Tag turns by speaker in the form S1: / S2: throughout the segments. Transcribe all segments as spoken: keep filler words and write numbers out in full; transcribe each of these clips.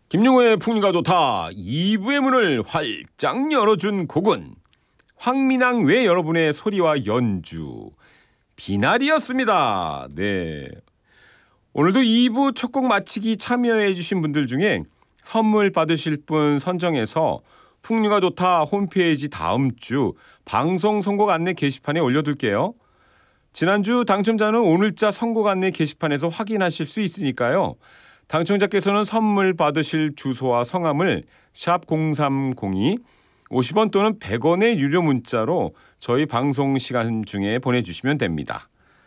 S1: 김용호의 풍류가 좋다 이 부의 문을 활짝 열어준 곡은 황민왕 외 여러분의 소리와 연주 비나리였습니다. 네, 오늘도 이 부 첫 곡 마치기 참여해 주신 분들 중에 선물 받으실 분 선정해서 풍류가 좋다 홈페이지 다음 주 방송 선곡 안내 게시판에 올려둘게요. 지난주 당첨자는 오늘자 선곡 안내 게시판에서 확인하실 수 있으니까요. 당첨자께서는 선물 받으실 주소와 성함을 샵 공삼공이 오십 원 또는 백 원의 유료 문자로 저희 방송 시간 중에 보내주시면 됩니다.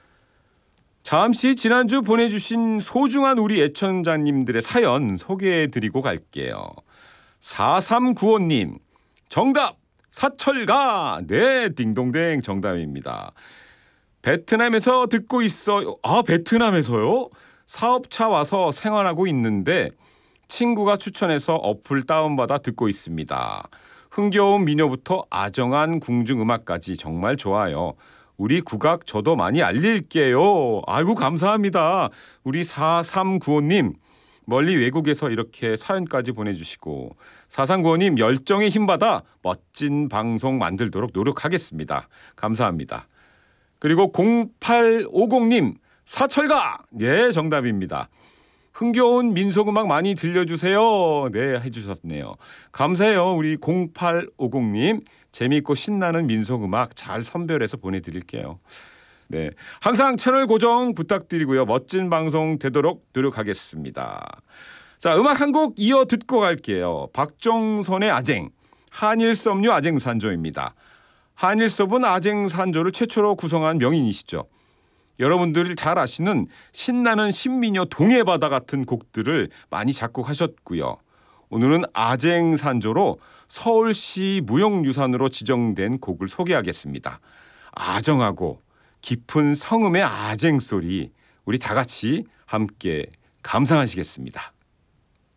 S1: 잠시 지난주 보내주신 소중한 우리 애청자님들의 사연 소개해드리고 갈게요. 사삼구오 님 정답 사철가. 네, 딩동댕 정답입니다. 베트남에서 듣고 있어요. 아, 베트남에서요? 사업차 와서 생활하고 있는데 친구가 추천해서 어플 다운받아 듣고 있습니다. 흥겨운 민요부터 아정한 궁중음악까지 정말 좋아요. 우리 국악 저도 많이 알릴게요. 아이고 감사합니다. 우리 사삼구오 님 멀리 외국에서 이렇게 사연까지 보내주시고 사삼구오 님 열정에 힘받아 멋진 방송 만들도록 노력하겠습니다. 감사합니다. 그리고 공팔오공 님 사철가. 네, 정답입니다. 흥겨운 민속음악 많이 들려주세요. 네, 해주셨네요. 감사해요. 우리 공팔오공 님 재미있고 신나는 민속음악 잘 선별해서 보내드릴게요. 네, 항상 채널 고정 부탁드리고요. 멋진 방송 되도록 노력하겠습니다. 자, 음악 한 곡 이어 듣고 갈게요. 박정선의 아쟁, 한일섭류 아쟁산조입니다. 한일섭은 아쟁산조를 최초로 구성한 명인이시죠. 여러분들이 잘 아시는 신나는 신민요 동해바다 같은 곡들을 많이 작곡하셨고요. 오늘은 아쟁산조로 서울시 무형유산으로 지정된 곡을 소개하겠습니다. 아정하고 깊은 성음의 아쟁소리 우리 다 같이 함께 감상하시겠습니다.